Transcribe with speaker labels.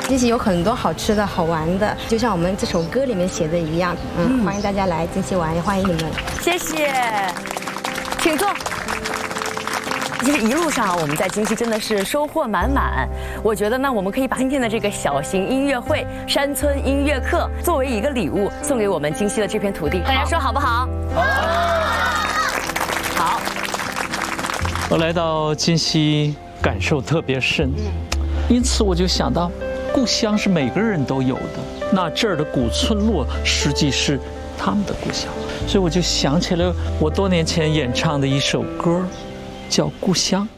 Speaker 1: 金溪有很多好吃的好玩的，就像我们这首歌里面写的一样。欢迎大家来金溪玩，也欢迎你们。
Speaker 2: 谢谢，请坐。其实一路上我们在金溪真的是收获满满。我觉得呢，我们可以把今天的这个小型音乐会、山村音乐课作为一个礼物送给我们金溪的这片土地。大家说好不好？好。
Speaker 3: 我来到金溪，感受特别深，因此我就想到，故乡是每个人都有的，那这儿的古村落实际是他们的故乡，所以我就想起了我多年前演唱的一首歌，叫《故乡》。